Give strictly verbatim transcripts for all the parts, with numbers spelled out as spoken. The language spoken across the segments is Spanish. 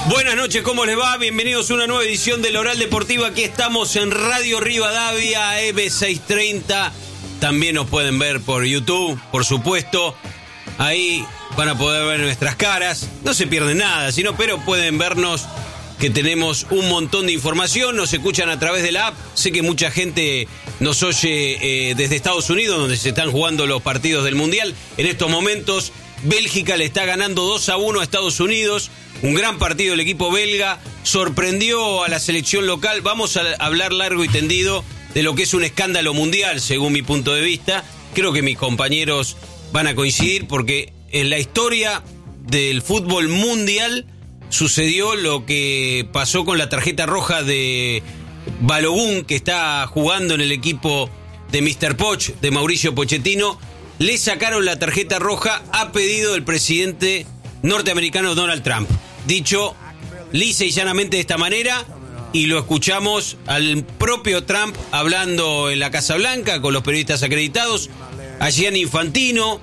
Buenas noches, ¿cómo les va? Bienvenidos a una nueva edición del Oral Deportivo. Aquí estamos en Radio Rivadavia, M seiscientos treinta. También nos pueden ver por YouTube, por supuesto. Ahí van a poder ver nuestras caras. No se pierden nada, sino, pero pueden vernos, que tenemos un montón de información. Nos escuchan a través de la app. Sé que mucha gente nos oye eh, desde Estados Unidos, donde se están jugando los partidos del Mundial. En estos momentos, Bélgica le está ganando dos a uno a Estados Unidos. Un gran partido del equipo belga. Sorprendió a la selección local. Vamos a hablar largo y tendido de lo que es un escándalo mundial, según mi punto de vista. Creo que mis compañeros van a coincidir, porque en la historia del fútbol mundial sucedió lo que pasó con la tarjeta roja de Balogun, que está jugando en el equipo de míster Poch, de Mauricio Pochettino. Le sacaron la tarjeta roja a pedido del presidente norteamericano Donald Trump. Dicho lisa y llanamente de esta manera, y lo escuchamos al propio Trump hablando en la Casa Blanca con los periodistas acreditados, a Gianni Infantino,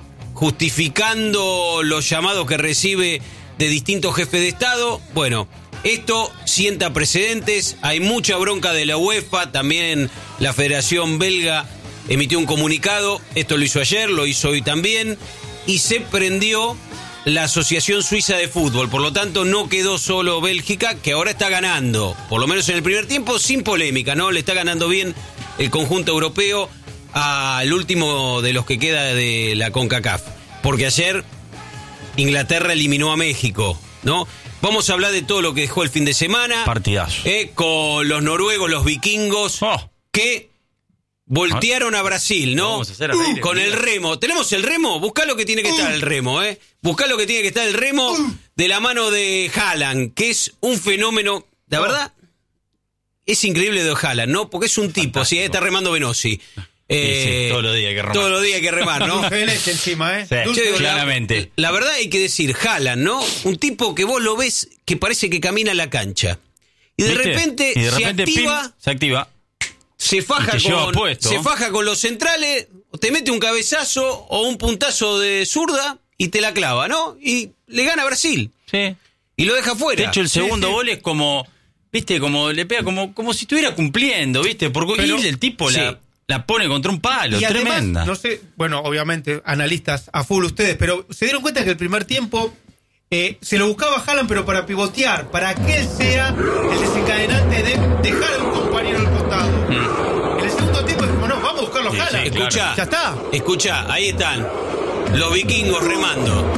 justificando los llamados que recibe de distintos jefes de Estado. Bueno, esto sienta precedentes, hay mucha bronca de la UEFA, también la Federación Belga emitió un comunicado, esto lo hizo ayer, lo hizo hoy también, y se prendió la Asociación Suiza de Fútbol. Por lo tanto, no quedó solo Bélgica, que ahora está ganando, por lo menos en el primer tiempo, sin polémica, ¿no? Le está ganando bien el conjunto europeo al último de los que queda de la CONCACAF. Porque ayer Inglaterra eliminó a México, ¿no? Vamos a hablar de todo lo que dejó el fin de semana. Partidazo. Eh, con los noruegos, los vikingos, oh. que voltearon a Brasil, ¿no? Vamos a hacer a reír, con el remo. ¿Tenemos el remo? Buscá lo que tiene que estar el remo, ¿eh? Buscá lo que tiene que estar el remo de la mano de Haaland, que es un fenómeno, la verdad, es increíble de Haaland, ¿no? Porque es un tipo, así, está remando Venosi. Eh, sí, sí, todos los días hay que remar. Todos los días hay que remar, ¿no? Dulce de leche encima, ¿eh? Sí, Dulce la, claramente. La verdad hay que decir, Haaland, ¿no? Un tipo que vos lo ves que parece que camina la cancha. Y de ¿Viste? repente, y de repente se activa... pim, se activa. Se faja, con, puesto. se faja con los centrales, te mete un cabezazo o un puntazo de zurda y te la clava, ¿no? Y le gana a Brasil. Sí. Y lo deja fuera. De hecho, el segundo sí, sí. gol es como, viste, como le pega como, como si estuviera cumpliendo, viste, porque Pero, y el tipo sí. la, la pone contra un palo, Y además, tremenda. no sé, bueno, obviamente, analistas a full ustedes, pero se dieron cuenta que el primer tiempo eh, se lo buscaba Haaland, pero para pivotear, para que él sea el desencadenante de dejar a un compañero al costado. Mm. En el segundo tiempo dijimos, no, vamos a buscarlo Sí, Haaland. sí, Escucha, claro. Ya está. Escucha, ahí están los vikingos remando.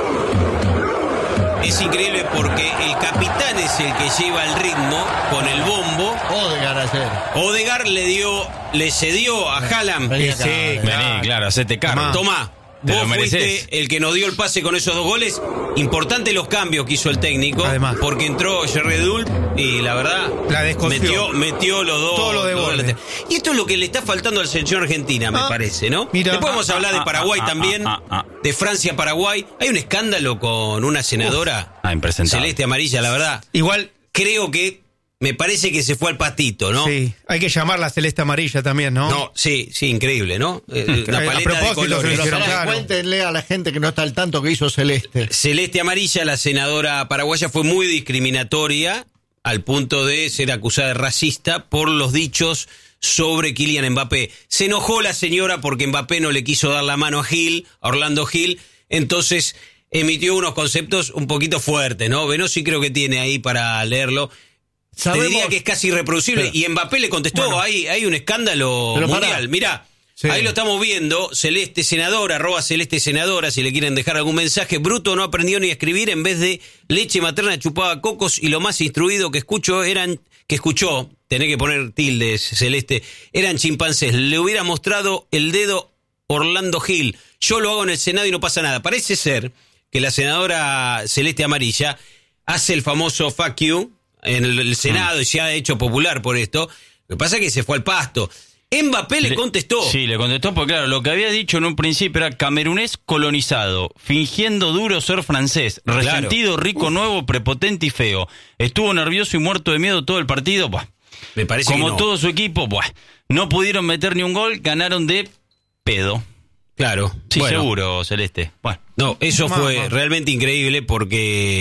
Es increíble porque el capitán es el que lleva el ritmo con el bombo. Odegaard ayer. Odegaard le dio, le cedió a Haaland. Vení Sí, acá, sí, vení. Vení, claro, hacete cargo. Tomá, Te vos lo fuiste mereces. el que nos dio el pase con esos dos goles. Importante los cambios que hizo el técnico. Además. Porque entró Jerry Dulp y la verdad La descosió. metió, metió los dos. Todo lo de los dos borde. laterales. Y esto es lo que le está faltando a la selección argentina, me Ah, parece, ¿no? mira. Después vamos a hablar de Ah, Paraguay ah, ah, también, ah, ah, ah. de Francia-Paraguay. Hay un escándalo con una senadora Ah, impresentable. celeste amarilla, la verdad. Igual, Creo que me parece que se fue al pastito, ¿no? sí, hay que llamarla celeste amarilla también, ¿no? No, sí, sí, increíble, ¿no? Eh, Una A paleta de propósito, colores. se lo Pero hicieron pará, claro. cuéntenle a la gente que no está al tanto que hizo Celeste. Celeste Amarilla, la senadora paraguaya, fue muy discriminatoria al punto de ser acusada de racista por los dichos sobre Kylian Mbappé. Se enojó la señora porque Mbappé no le quiso dar la mano a Gil, a Orlando Gil, entonces emitió unos conceptos un poquito fuertes, ¿no? Venosi creo que tiene ahí para leerlo. Te Sabemos- diría que es casi irreproducible. Pero- y Mbappé le contestó, Bueno. hay, hay un escándalo Pero pará. mundial. Mirá, Sí. ahí lo estamos viendo, Celeste Senadora, arroba Celeste Senadora, si le quieren dejar algún mensaje. Bruto no aprendió ni a escribir, en vez de leche materna chupaba cocos, y lo más instruido que escuchó eran, que escuchó, tenés que poner tildes, Celeste, eran chimpancés. Le hubiera mostrado el dedo Orlando Gil. Yo lo hago en el Senado y no pasa nada. Parece ser que la senadora Celeste Amarilla hace el famoso fuck you en el, el Senado y se ha hecho popular por esto. Lo que pasa es que se fue al pasto. Mbappé le, le contestó. Sí, le contestó porque, claro, lo que había dicho en un principio era camerunés colonizado, fingiendo duro ser francés, resentido, claro. rico, Uf. nuevo, prepotente y feo. Estuvo nervioso y muerto de miedo todo el partido. Buah. Me parece Como que no. todo su equipo, buah. No pudieron meter ni un gol, ganaron de pedo. Claro. Sí, bueno. seguro, Celeste. Bueno. No, eso Mamá. fue realmente increíble porque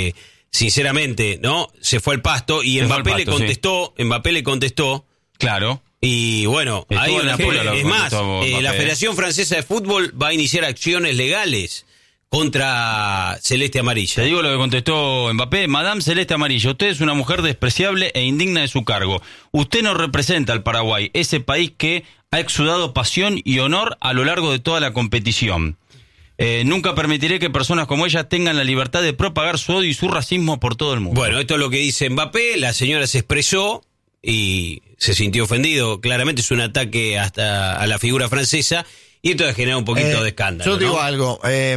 sinceramente, ¿no? Se fue al pasto y Se fue Mbappé al le pasto, contestó, Mbappé le contestó. Claro. Y bueno, Estuvo hay en una la prueba, lo es más, contestó eh, la Mbappé. Federación Francesa de Fútbol va a iniciar acciones legales contra Celeste Amarilla. Te digo lo que contestó Mbappé. Madame Celeste Amarilla, usted es una mujer despreciable e indigna de su cargo. Usted no representa al Paraguay, ese país que ha exudado pasión y honor a lo largo de toda la competición. Eh, nunca permitiré que personas como ella tengan la libertad de propagar su odio y su racismo por todo el mundo. Bueno, esto es lo que dice Mbappé. La señora se expresó y se sintió ofendido. Claramente es un ataque hasta a la figura francesa. Y esto ha generado un poquito Eh, de escándalo. Yo digo ¿no? algo, eh,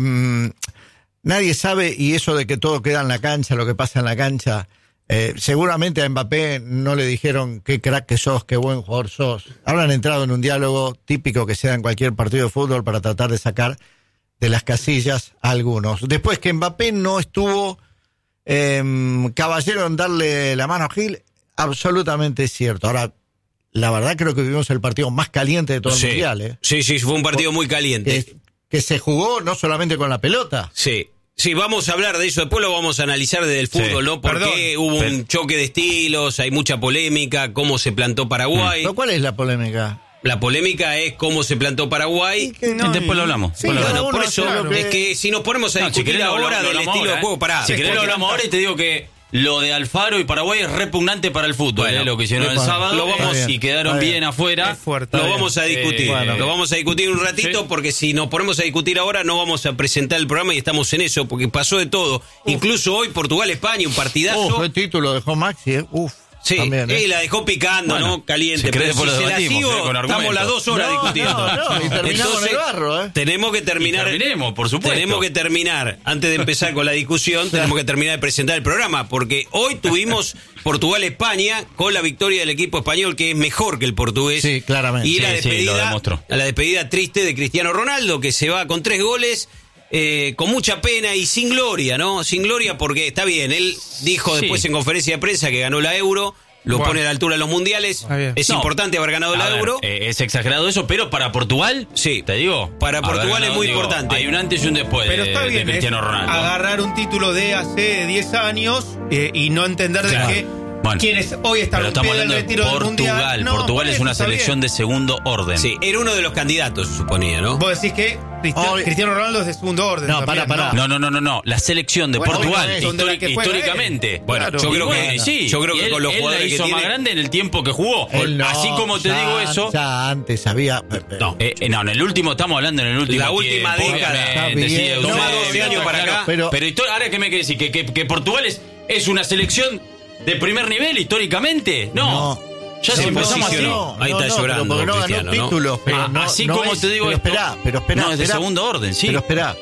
nadie sabe, y eso de que todo queda en la cancha, lo que pasa en la cancha, eh, seguramente a Mbappé no le dijeron qué crack que sos, qué buen jugador sos. Habrán entrado en un diálogo típico que se da en cualquier partido de fútbol para tratar de sacar de las casillas a algunos. Después que Mbappé no estuvo eh, caballero en darle la mano a Gil, absolutamente cierto. Ahora, la verdad creo que vivimos el partido más caliente de todo Sí. el mundial, ¿eh? Sí, sí, fue un partido muy caliente. Que, que se jugó no solamente con la pelota. Sí. Sí, vamos a hablar de eso, después lo vamos a analizar desde el Sí. fútbol, ¿no? Porque Perdón. hubo Pero- un choque de estilos, hay mucha polémica, cómo se plantó Paraguay. ¿Pero cuál es la polémica? La polémica es cómo se plantó Paraguay. Que no, Después lo hablamos. Sí, Después lo cada Bueno, hablamos. por uno eso hace lo que- es que si nos ponemos a No, si discutir querés lo ahora hablamos, lo del hablamos estilo ahora, de juego, ¿eh? pará. Si querés porque lo hablamos ahora y te digo que lo de Alfaro y Paraguay es repugnante para el fútbol, Bueno, ¿eh? Lo que hicieron el epa, sábado lo vamos- eh, y quedaron está bien. bien afuera. Es fuerte. Lo Está vamos a discutir, Eh, bueno. lo vamos a discutir un ratito Sí. porque si nos ponemos a discutir ahora no vamos a presentar el programa y estamos en eso porque pasó de todo. Incluso hoy Portugal-España, un partidazo. Uf, qué título dejó Maxi, ¿eh? Uf. Sí, también, ¿eh? y la dejó picando, Bueno, ¿no? Caliente. si querés Pero si después lo se la debatimos, sigo, ¿eh? Con estamos argumentos. las dos horas No, discutiendo. no, no, y terminamos en el barro, ¿eh? Tenemos que terminar. Y terminemos, por supuesto. Tenemos que terminar, antes de empezar con la discusión, tenemos que terminar de presentar el programa, porque hoy tuvimos Portugal-España con la victoria del equipo español, que es mejor que el portugués. Sí, claramente. Y la Sí, sí, lo despedida, demostró. la despedida triste de Cristiano Ronaldo, que se va con tres goles. Eh, con mucha pena y sin gloria, ¿no? Sin gloria porque está bien, él dijo Sí. después en conferencia de prensa que ganó la Euro, lo Bueno. pone a la altura de los mundiales. Está bien. Es No, importante haber ganado a la ver, Euro. eh, es exagerado eso, pero para Portugal, Sí. te digo. Para haber Portugal ganado, es muy digo, importante. Hay un antes y un después Pero de, está bien, de Cristiano es Ronaldo. agarrar un título de hace diez años eh, y no entender Claro. de que Bueno, quienes hoy están Pero en estamos pie del hablando de retiro del Portugal. mundial. No, Portugal por es una eso está selección bien. de segundo orden. Sí, era uno de los candidatos, se suponía, ¿no? Vos decís que Cristiano, Hoy- Cristiano Ronaldo es de segundo orden. No, también, pará, pará. No, no, no, no, no. La selección de Bueno, Portugal, hoy no es. Donde la históric- que juega históricamente. él. Bueno, Claro. yo creo Y bueno, que sí, yo creo y que él, con los él la jugadores que hizo más tiene. grande en el tiempo que jugó. Él no, Así como te ya- digo eso. Ya antes había. No. Eh, eh, no, en el último, estamos hablando en el último La última tiempo, década. obviamente, Está sí, bien. Eusebio, Toma doce años está para claro. acá. Pero- Pero histo- ahora, ¿qué me querés decir? ¿Que, que, que Portugal es, es una selección de primer nivel históricamente? No. No. Ya Se si empezamos así. posicionó. Ahí está llorando, Pero porque no ganó Cristiano, ¿no? títulos. Pero Ah, no, así no como es- te digo pero esto, esperá, pero esperá. no, es de esperá. segundo orden, sí. Pero esperá.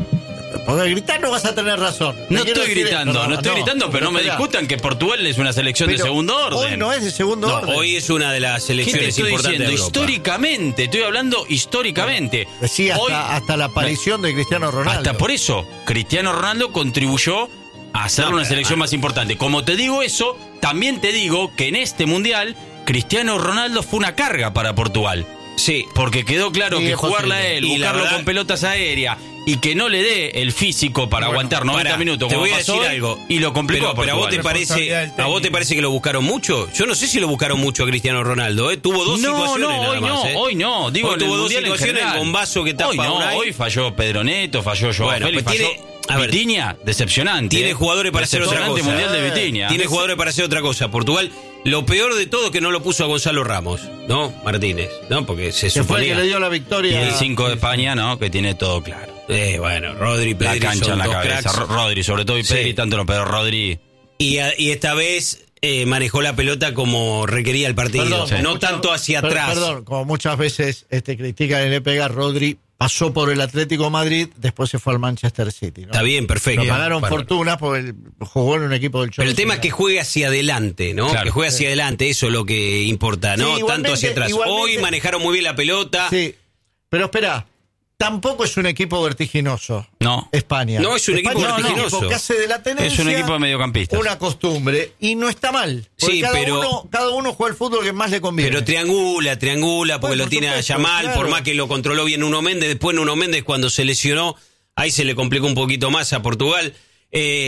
Porque gritar no vas a tener razón. Te No quiero estoy decir gritando, esto, no, estoy gritando, pero no me esperá. discutan que Portugal es una selección de Pero segundo orden. Hoy no es de segundo No, orden. hoy es una de las ¿Qué te selecciones estoy importantes diciendo? de Europa. Históricamente, estoy hablando históricamente. Sí, hasta, Hoy- hasta la aparición de Cristiano Ronaldo. Hasta por eso, Cristiano Ronaldo contribuyó a hacer No, una pero- selección ah. más importante. Como te digo eso, también te digo que en este mundial, Cristiano Ronaldo fue una carga para Portugal. Sí, Porque quedó claro Sí, que es jugarla a posible. él, Y la buscarlo verdad- con pelotas aéreas y que no le dé el físico para Bueno, aguantar noventa pará, minutos te como voy a pasó decir hoy, algo. y lo complicó Pero, pero a vos te Portugal. parece, Responsabilidad del a vos te técnico. parece que lo buscaron mucho. Yo no sé si lo buscaron mucho a Cristiano Ronaldo, ¿eh? Tuvo dos no, situaciones no, nada hoy más, no, ¿eh? hoy no. Digo, Hoy en el tuvo dos mundial en situaciones, general. el bombazo que tapa Hoy no, Unai. hoy falló Pedro Neto, falló Joao Bueno, Félix, pues falló tiene- a ver, Vitiña, decepcionante. tiene ¿eh? jugadores para hacer otra Decepcionante cosa. mundial de Eh, Vitiña. Tiene jugadores para hacer otra cosa. Portugal, lo peor de todo es que no lo puso a Gonzalo Ramos, ¿no? Martínez, ¿no? Porque se Que fue el suponía. que le dio la Y victoria. el cinco de España, ¿no? Que tiene todo claro. Eh, bueno, Rodri, La Pedri cancha son en la dos cabeza. cracks. Ro- Rodri, sobre todo, y Sí. Pedri, tanto no, pero Rodri. Y, a- y esta vez eh, manejó la pelota como requería el partido. Perdón, no muchas- tanto hacia per- atrás. Perdón, como muchas veces este critican y le pega, Rodri pasó por el Atlético de Madrid, después se fue al Manchester City, ¿no? Está bien, perfecto. Lo pagaron Bárbaro. fortuna porque él jugó en un equipo del Cholo. Pero el tema es que juegue hacia adelante, ¿no? Claro. Que juegue hacia adelante, eso es lo que importa, ¿no? Sí, Tanto igualmente- hacia atrás. igualmente- Hoy manejaron muy bien la pelota. Sí, pero espera, tampoco es un equipo vertiginoso. No. España. No, es un equipo España vertiginoso. Es un equipo que hace de la tenencia Es un equipo de mediocampistas. una costumbre y no está mal. Porque Sí, cada pero- uno, cada uno juega el fútbol que más le conviene. Pero triangula, triangula, porque Bueno, lo por tiene a supuesto, Yamal, claro. por más que lo controló bien Nuno Méndez. Después Nuno Méndez, cuando se lesionó, ahí se le complicó un poquito más a Portugal. Eh,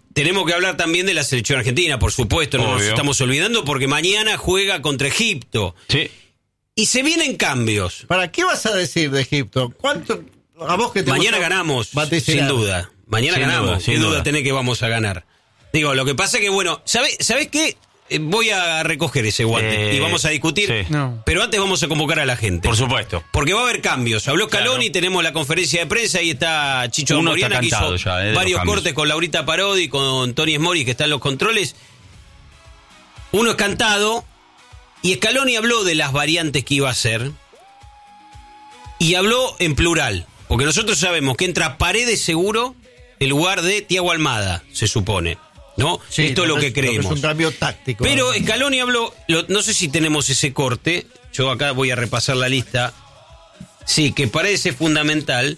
tenemos que hablar también de la selección argentina, por supuesto, no Obvio. nos estamos olvidando, porque mañana juega contra Egipto. Sí. Y se vienen cambios. ¿Para qué vas a decir de Egipto? ¿Cuánto? A vos que te Mañana gusta ganamos, vaticinar. sin duda. Mañana Sin ganamos, duda, sin sin duda, duda. tenés que vamos a ganar. Digo, lo que pasa es que, bueno, ¿sabés, ¿sabés qué? Eh, Voy a recoger ese guante Eh, y vamos a discutir. sí. No. Pero antes vamos a convocar a la gente. Por supuesto. Porque va a haber cambios. Habló Scaloni, Claro. tenemos la conferencia de prensa, ahí está Chicho Uno está Moriana, que hizo cantado ya, eh, de los varios cambios. cortes con Laurita Parodi, con Tony Smori, que está en los controles. Uno es cantado, y Scaloni habló de las variantes que iba a hacer, y habló en plural, porque nosotros sabemos que entra Paredes seguro en lugar de Thiago Almada, se supone, ¿no? Sí, Esto es lo que es- creemos. Es un cambio táctico. Pero ¿no? Scaloni habló, lo- no sé si tenemos ese corte, yo acá voy a repasar la lista, sí, que parece fundamental.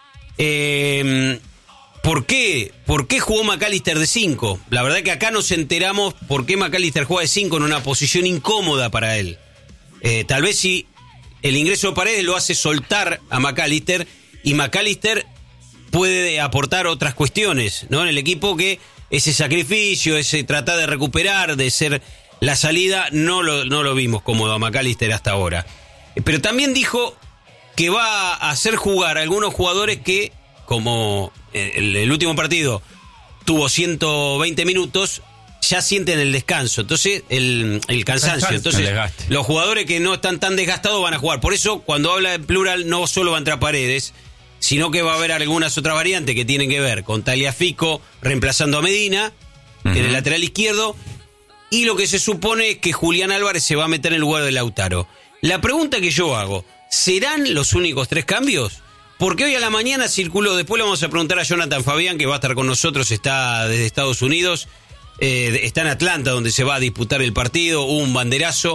Eh, ¿Por qué? ¿Por qué jugó McAllister de cinco? La verdad que acá nos enteramos por qué McAllister juega de cinco en una posición incómoda para él. Eh, tal vez si el ingreso de Paredes lo hace soltar a McAllister, y McAllister puede aportar otras cuestiones, ¿no? En el equipo, que ese sacrificio, ese tratar de recuperar, de ser la salida, no lo, no lo vimos cómodo a McAllister hasta ahora. Pero también dijo que va a hacer jugar a algunos jugadores que, como el, el último partido tuvo ciento veinte minutos, ya sienten el descanso, entonces el, el cansancio. Cansancio. Entonces, El desgaste. los jugadores que no están tan desgastados van a jugar. Por eso, cuando habla en plural, no solo va a entrar Paredes, sino que va a haber algunas otras variantes que tienen que ver con Tagliafico reemplazando a Medina Ujú. en el lateral izquierdo, y lo que se supone es que Julián Álvarez se va a meter en el lugar de Lautaro. La pregunta que yo hago, ¿serán los únicos tres cambios? Porque hoy a la mañana circuló, después le vamos a preguntar a Jonathan Fabián, que va a estar con nosotros, está desde Estados Unidos, eh, está en Atlanta, donde se va a disputar el partido, hubo un banderazo.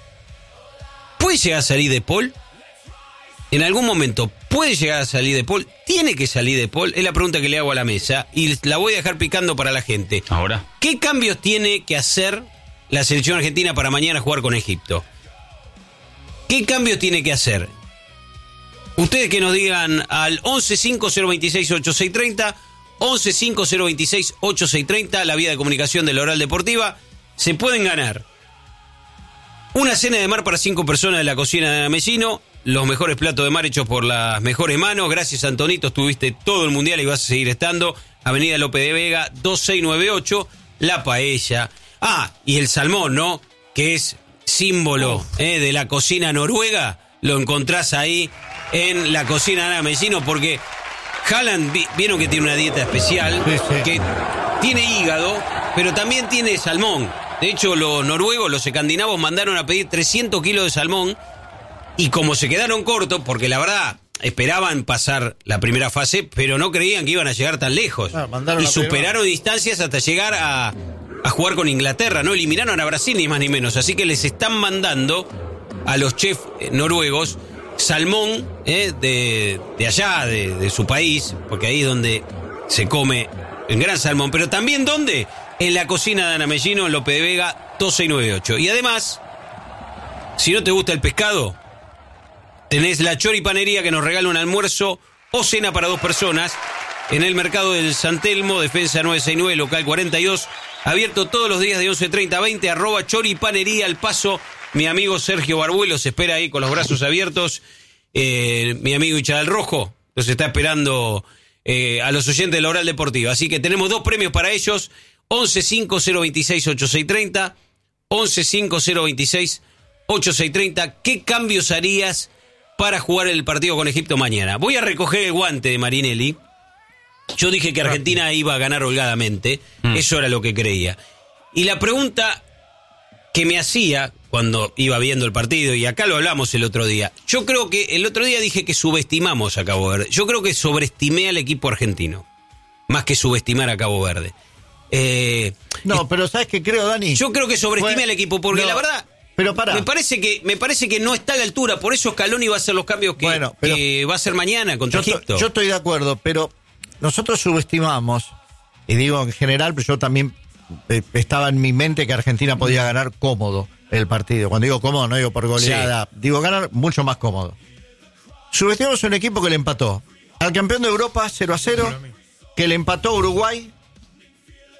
¿Puede llegar a salir De Paul? En algún momento, ¿puede llegar a salir De Paul? ¿Tiene que salir De Paul? Es la pregunta que le hago a la mesa, y la voy a dejar picando para la gente. Ahora. ¿Qué cambios tiene que hacer la selección argentina para mañana jugar con Egipto? ¿Qué cambios tiene que hacer? Ustedes que nos digan al once cinco cero veintiséis ochenta y seis treinta, once cinco cero veintiséis ochenta y seis treinta, la vía de comunicación de la Oral Deportiva. Se pueden ganar una cena de mar para cinco personas de la cocina de Ana Mesino, los mejores platos de mar hechos por las mejores manos. Gracias, Antonito, estuviste todo el mundial y vas a seguir estando. Avenida López de Vega dos seis nueve ocho, la paella. Ah, y el salmón, ¿no? Que es símbolo eh, de la cocina noruega. Lo encontrás ahí en la cocina de Ana Mesino, porque Haaland, vi- vieron que tiene una dieta especial, Sí, sí. que tiene hígado, pero también tiene salmón. De hecho, los noruegos, los escandinavos, mandaron a pedir trescientos kilos de salmón, y como se quedaron cortos, porque la verdad esperaban pasar la primera fase, pero no creían que iban a llegar tan lejos. Ah, mandaron y a pedir superaron distancias hasta llegar a, a jugar con Inglaterra, ¿no? Eliminaron a Brasil, ni más ni menos. Así que les están mandando a los chefs eh, noruegos salmón eh, de, de allá, de, de su país, porque ahí es donde se come el gran salmón. Pero también, ¿dónde? En la cocina de Ana Mesino, en López de Vega dos seis nueve ocho. Y además, si no te gusta el pescado, tenés la choripanería, que nos regala un almuerzo o cena para dos personas en el mercado del San Telmo, Defensa nueve sesenta y nueve, local cuarenta y dos, abierto todos los días de once treinta a veinte, arroba choripanería al paso. Mi amigo Sergio Barbuelo se espera ahí con los brazos abiertos. Eh, mi amigo Ichadal Rojo los está esperando eh, a los oyentes de la Oral Deportiva. Así que tenemos dos premios para ellos: once cinco cero veintiséis ochenta y seis treinta, once cinco cero veintiséis ochenta y seis treinta. ¿Qué cambios harías para jugar el partido con Egipto mañana? Voy a recoger el guante de Marinelli. Yo dije que Argentina iba a ganar holgadamente. Mm. Eso era lo que creía. Y la pregunta que me hacía cuando iba viendo el partido, y acá lo hablamos el otro día, yo creo que el otro día dije que subestimamos a Cabo Verde. Yo creo que sobreestimé al equipo argentino, más que subestimar a Cabo Verde. Eh, No, pero ¿sabes qué creo, Dani? yo creo que sobreestimé Fue- al equipo, porque no, la verdad, pero pará. me parece que me parece que no está a la altura. Por eso Scaloni va a hacer los cambios que, Bueno, pero- que va a hacer mañana contra yo, to- Egipto. yo estoy de acuerdo, pero nosotros subestimamos, y digo en general, pero yo también eh, estaba en mi mente que Argentina podía ganar cómodo el partido. Cuando digo cómodo, no digo por goleada, digo ganar mucho más cómodo. Subestimamos un equipo que le empató al campeón de Europa cero a cero, que le empató a Uruguay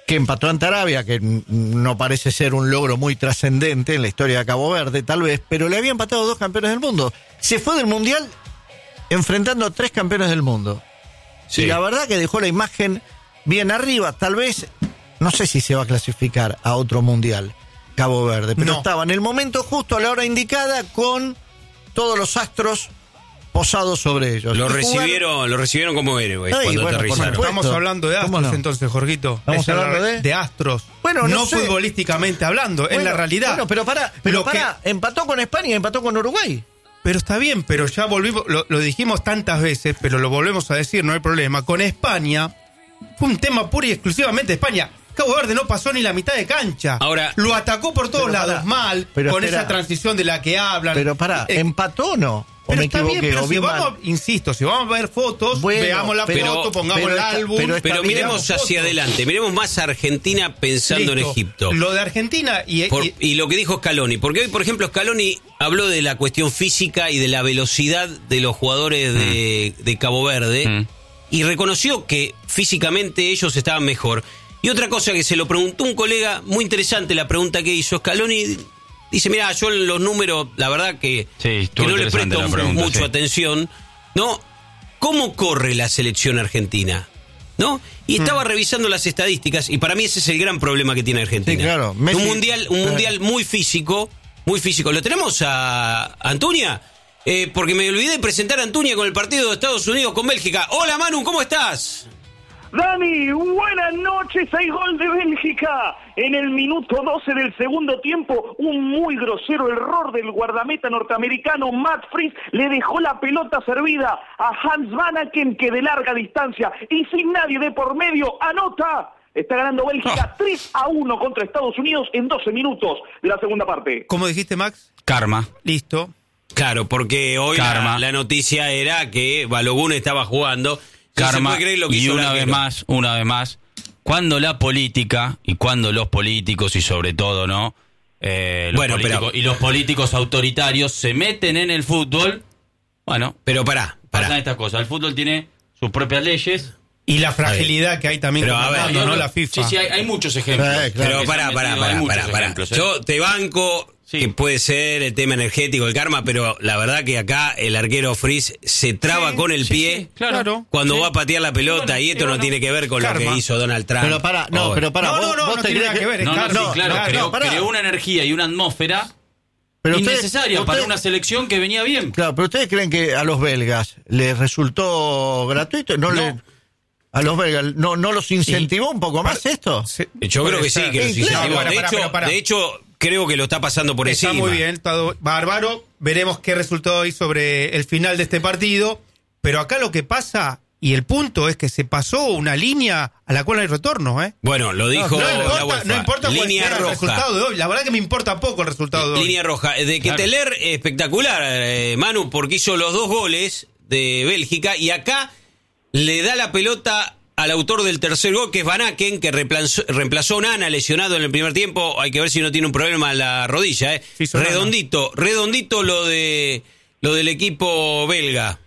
que empató ante Arabia, que n- no parece ser un logro muy trascendente en la historia de Cabo Verde, tal vez, pero le había empatado dos campeones del mundo. Se fue del Mundial enfrentando a tres campeones del mundo. Sí. Y la verdad que dejó la imagen bien arriba. Tal vez, no sé si se va a clasificar a otro Mundial, Cabo Verde, pero No. estaba en el momento justo, a la hora indicada, con todos los astros posados sobre ellos. Lo Y jugar- recibieron, lo recibieron como héroes Ay, cuando bueno, por aterrizaron. supuesto. Estamos hablando de ¿Cómo astros no? entonces, Jorgito. Estamos Es en la- hablando de- de astros. Bueno, no no sé. futbolísticamente hablando, es Bueno, la realidad. Bueno, pero para, pero Lo que- para, empató con España y empató con Uruguay. Pero está bien, pero ya volvimos, lo, lo dijimos tantas veces, pero lo volvemos a decir, no hay problema. Con España, fue un tema pura y exclusivamente de España. Cabo Verde no pasó ni la mitad de cancha. Ahora- lo atacó por todos Pero lados pará, mal, pero con espera. esa transición de la que hablan. Pero pará, Eh, ¿empató o no? ¿O pero me está equivoqué? bien, pero ¿O si vi vamos, mal? insisto, si vamos a ver fotos, Bueno, veamos la pero- foto, pongamos pero el está- álbum. pero está Pero bien. miremos veamos hacia fotos. adelante, miremos más a Argentina pensando Listo. en Egipto. Lo de Argentina y, Por- y- y lo que dijo Scaloni, porque hoy, por ejemplo, Scaloni habló de la cuestión física y de la velocidad de los jugadores de, de Cabo Verde Mm. y reconoció que físicamente ellos estaban mejor. Y otra cosa que se lo preguntó un colega, muy interesante la pregunta que hizo Scaloni, dice, mira, yo en los números, la verdad que, Sí, que estuvo no le interesante presto la pregunta, mucho sí. atención, ¿no? ¿Cómo corre la selección argentina? ¿No? Y estaba revisando las estadísticas y para mí ese es el gran problema que tiene Argentina. Sí, claro. Messi- un mundial, un Eh. mundial muy físico, muy físico. ¿Lo tenemos a Antuña? Eh, porque me olvidé de presentar a Antuña con el partido de Estados Unidos con Bélgica. Hola Manu, ¿cómo estás? Dani, buenas noches, hay gol de Bélgica. En el minuto doce del segundo tiempo, un muy grosero error del guardameta norteamericano Matt Fries le dejó la pelota servida a Hans Vanaken, que de larga distancia y sin nadie de por medio anota. Está ganando Bélgica tres a uno contra Estados Unidos en doce minutos de la segunda parte. ¿cómo dijiste, Max? Karma. Listo. Claro, porque hoy la, Karma. la noticia era que Balogun estaba jugando. No se Karma. puede creer lo que Y hizo el una vez arquero. más, una vez más, cuando la política y cuando los políticos y sobre todo, ¿no? Eh, los Bueno, políticos, pero- y los políticos autoritarios se meten en el fútbol, bueno, Pero pará, pasan pará. estas cosas. El fútbol tiene sus propias leyes. Y la fragilidad que hay también Pero, con a ver, Ronaldo, yo ¿no? no- La FIFA. Sí, sí, hay, hay muchos ejemplos. Eh, claro. Pero Que se pará, han pará, metido, pará, hay muchos pará, pará. ejemplos, ¿eh? Yo te banco Sí. que puede ser el tema energético, el karma, pero la verdad que acá el arquero Fries se traba Sí, con el sí, pie sí, claro. Claro. cuando Sí. va a patear la pelota Bueno, y esto y no bueno, tiene que ver con lo karma. que hizo Donald Trump. Pero pará, no, Oh. pero pará, No, vos, no, no, vos no te tiene crees nada que ver, es No, no, Karma. sí, No, claro, claro, creó, no, pará. creó una energía y una atmósfera Pero ustedes- innecesaria para ustedes- una selección que venía bien. Claro, pero ustedes creen que a los belgas les resultó gratuito, no, No. le a los belgas no no los incentivó un poco más esto. Sí, Yo creo puede que sí, ser. que los Sí, claro. incentivó. Pará, De pará, hecho, pará, pará. de hecho, creo que lo está pasando por Está encima. muy bien, todo bárbaro. Veremos qué resultado hay sobre el final de este partido. Pero acá lo que pasa, y el punto es que se pasó una línea a la cual hay retorno, ¿eh? Bueno, lo dijo No la importa, UEFA. no importa cuál Línea sea el roja. resultado de hoy. La verdad que me importa poco el resultado de hoy. Línea roja. De que Claro. Teler, espectacular, eh, Manu, porque hizo los dos goles de Bélgica y acá le da la pelota al autor del tercer gol, que es Van Aken, que reemplazó, reemplazó a Onana, lesionado en el primer tiempo. Hay que ver si no tiene un problema en la rodilla. Eh. Sí, Onana. redondito, redondito lo de lo del equipo belga.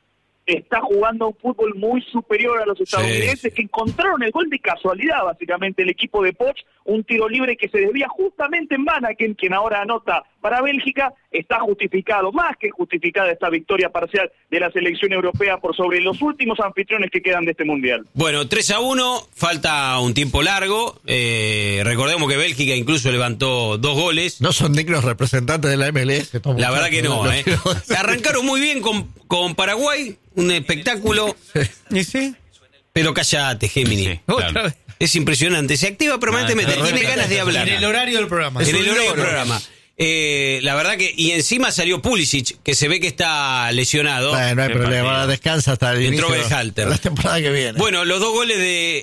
Está jugando un fútbol muy superior a los estadounidenses, Sí. que encontraron el gol de casualidad, básicamente, el equipo de Poch, un tiro libre que se desvía justamente en Vanaken, quien ahora anota para Bélgica. Está justificado, más que justificada, esta victoria parcial de la selección europea por sobre los últimos anfitriones que quedan de este Mundial. Bueno, tres a uno, falta un tiempo largo. Eh, recordemos que Bélgica incluso levantó dos goles. No son dignos representantes de la M L S. estos La verdad muchachos, que no, lo ¿eh? quiero decir. Arrancaron muy bien con, con Paraguay, un espectáculo, ¿Y sí? pero cállate, Gemini. Sí, Otra claro. vez. Es impresionante, se activa permanentemente, Ah, tiene claro. ganas de hablar. En el horario del programa. En Es el un horario del logro. programa. Eh, la verdad que, y encima salió Pulisic, que se ve que está lesionado. Bueno, no hay Qué problema, partido. descansa hasta el Entró inicio Berhalter. de la temporada que viene. Bueno, los dos goles de,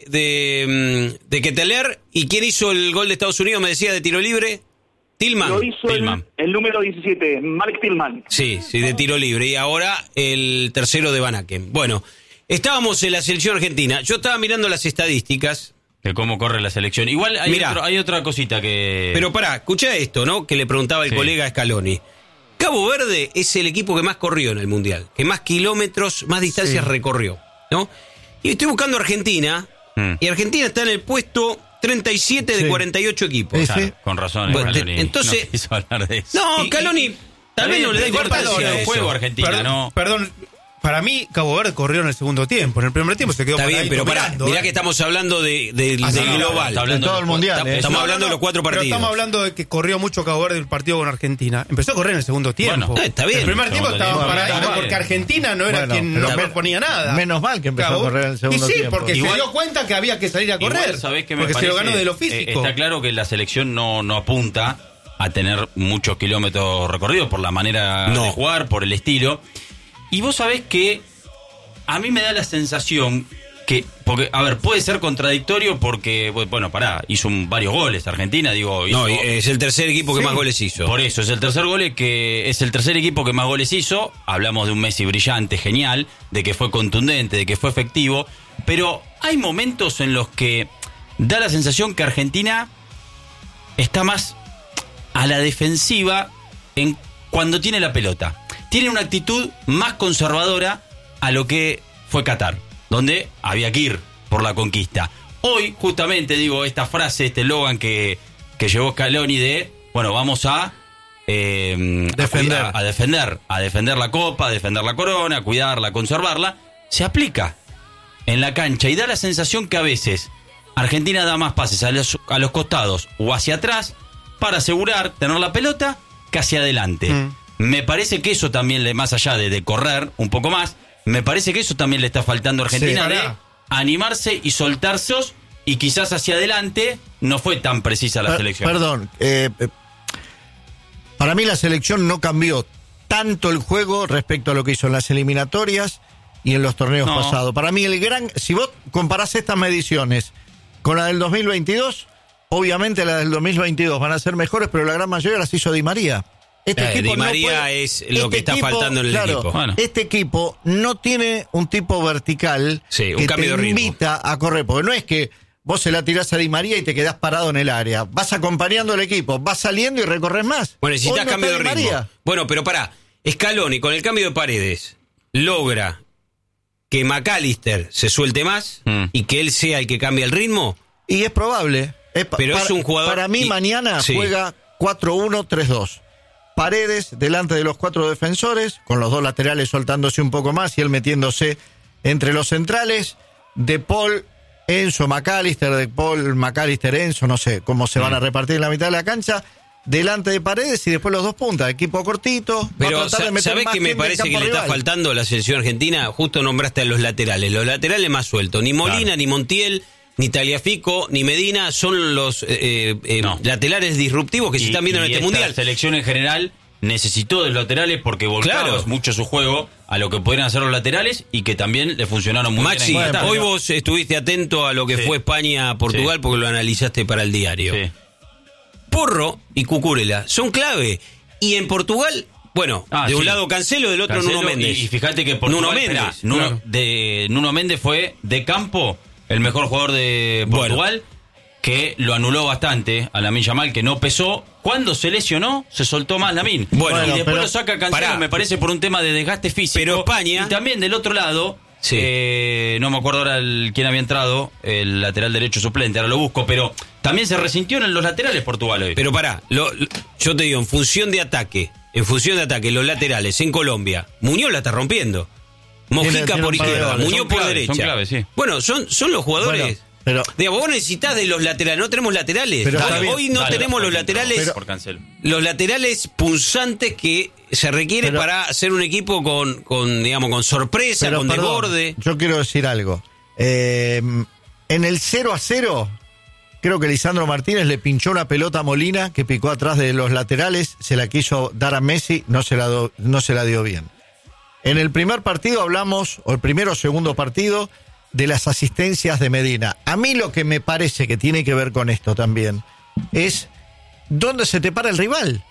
de, mm, de Keteler. ¿Y quién hizo el gol de Estados Unidos? Me decía, de tiro libre. Tillman. Lo hizo el, Tillman. el número diecisiete, Mark Tillman. Sí, sí, de tiro libre. Y ahora el tercero de Van Aken. Bueno, estábamos en la selección argentina. Yo estaba mirando las estadísticas. De cómo corre la selección. Igual hay, Mirá. otro- hay otra cosita que... Pero pará, escuchá esto, ¿no? Que le preguntaba el Sí. colega Scaloni. Cabo Verde es el equipo que más corrió en el Mundial. Que más kilómetros, más distancias Sí. recorrió, ¿no? Y estoy buscando Argentina. Mm. Y Argentina está en el puesto treinta y siete Sí. de cuarenta y ocho equipos. Sí, Claro, sí. con razón, Bueno, Scaloni entonces- no quiso hablar de eso. No, Y- Scaloni, tal vez no le da Igual importancia parecía a un eso. juego Argentina, perdón, ¿no? perdón, para mí Cabo Verde corrió en el segundo tiempo. En el primer tiempo se quedó Está bien, paradito pero pará, mirando, mirá ¿eh? que estamos hablando de, de- Ah, del no, no, global. está hablando De todo de el los- mundial, está- ¿eh? Estamos No, no, hablando de los cuatro pero partidos. estamos hablando de que corrió mucho Cabo Verde el partido con Argentina. Empezó a correr en el segundo tiempo. Bueno, eh, está bien. El primer tiempo Segundo estaba tiempo. paradito Bueno, porque Argentina no era Bueno, quien pero no men- proponía nada. menos mal que empezó a Cabo- correr en el segundo y sí, tiempo. porque se Igual- dio cuenta que había que salir a correr. Igual, ¿sabés qué me porque se lo parece? ganó de lo Eh, físico. está claro que la selección no, no apunta a tener muchos kilómetros recorridos por la manera No. de jugar, por el estilo. Y vos sabés que a mí me da la sensación que, porque, a ver, puede ser contradictorio porque, bueno, pará, hizo un- varios goles Argentina, digo. No, hizo- es el tercer equipo que Sí. más goles hizo. Por eso, es el tercer gol que es el tercer equipo que más goles hizo. Hablamos de un Messi brillante, genial, de que fue contundente, de que fue efectivo. Pero hay momentos en los que da la sensación que Argentina está más a la defensiva en cuando tiene la pelota. Tiene una actitud más conservadora a lo que fue Qatar, donde había que ir por la conquista. Hoy, justamente, digo, esta frase, este eslogan que, que llevó Scaloni de, bueno, vamos a, eh, Defender. A, a defender, a defender la copa, a defender la corona, a cuidarla, a conservarla, se aplica en la cancha y da la sensación que a veces Argentina da más pases a los, a los costados o hacia atrás para asegurar tener la pelota que hacia adelante. Mm. Me parece que eso también, le más allá de, de correr un poco más, me parece que eso también le está faltando a Argentina Sí, de pará. animarse y soltarse y quizás hacia adelante no fue tan precisa la Per- selección. Perdón, eh, eh, para mí la selección no cambió tanto el juego respecto a lo que hizo en las eliminatorias y en los torneos No. pasados. Para mí el gran, si vos comparás estas mediciones con la del dos mil veintidós, obviamente las del dos mil veintidós van a ser mejores, pero la gran mayoría las hizo Di María. Este Eh, equipo Di no María puede- es lo que está equipo, faltando en el claro, equipo. Bueno. Este equipo no tiene un tipo vertical Sí, un que cambio te de ritmo. invita a correr, porque no es que vos se la tirás a Di María y te quedás parado en el área. Vas acompañando al equipo, vas saliendo y recorres más. Bueno, necesitas Hoy no cambio de está Di ritmo. María. Bueno, pero pará. Scaloni, con el cambio de Paredes, logra que McAllister se suelte más Mm. y que él sea el que cambie el ritmo. Y es probable. Es pa- Pero es para, un jugador- Para mí y- mañana sí. juega cuatro uno tres dos. Paredes delante de los cuatro defensores, con los dos laterales soltándose un poco más y él metiéndose entre los centrales. De Paul, Enzo, McAllister, De Paul, McAllister, Enzo, no sé cómo se van a repartir en la mitad de la cancha. Delante de Paredes y después los dos puntas. Equipo cortito. va a Pero tratar de sa- meter ¿sabés más qué me gente en parece que campo le está rival. faltando a la selección argentina? Justo nombraste a los laterales. Los laterales más sueltos. Ni Molina, Claro. ni Montiel, ni Tagliafico, ni Medina son los eh, eh, No. laterales disruptivos que se Y- están viendo y en este esta mundial. selección en general necesitó de los laterales porque volcaba Claro. mucho su juego a lo que podrían hacer los laterales y que también le funcionaron muy Maxi, bien en Qatar. hoy vos estuviste atento a lo que Sí. fue España-Portugal Sí. porque lo analizaste para el diario. Sí. Porro y Cucurella son clave. Y en Portugal, bueno, Ah, de un sí. lado Cancelo, del otro Cancelo, Nuno Méndez. Y, y fíjate que Portugal, Nuno esperá, Méndez. Nuno, claro. de, Nuno Méndez fue de campo el mejor jugador de Portugal, que lo anuló bastante a Lamine Yamal, que no pesó. Cuando se lesionó, se soltó más Lamine. Bueno, y después pero- lo saca Cancelo, pará. me parece, por un tema de desgaste físico. Pero España- Y también del otro lado, Sí. eh, no me acuerdo ahora el, quién había entrado, el lateral derecho suplente, ahora lo busco, pero también se resintió en los laterales Portugal hoy. Pero pará, lo- lo- yo te digo, en función de ataque, en función de ataque, los laterales en Colombia, Muñoz la está rompiendo. Mojica Tiene- tiene por un par de izquierda, goles. Muñoz Son por claves, derecha. son claves, sí. Bueno, son, son los jugadores. Bueno, pero- Digamos, vos necesitas de los laterales, no tenemos laterales. Pero Hoy- está bien. hoy no Dale, tenemos los Argentina, laterales, pero- por Cancelo. los laterales punzantes que se requiere Pero- para ser un equipo con, con digamos, con sorpresa, Pero, con perdón, desborde. yo quiero decir algo. Eh, en el cero a cero, creo que Lisandro Martínez le pinchó una pelota a Molina que picó atrás de los laterales, se la quiso dar a Messi, no se la, do- no se la dio bien. En el primer partido hablamos, o el primero o segundo partido, de las asistencias de Medina. A mí lo que me parece que tiene que ver con esto también es dónde se te para el rival.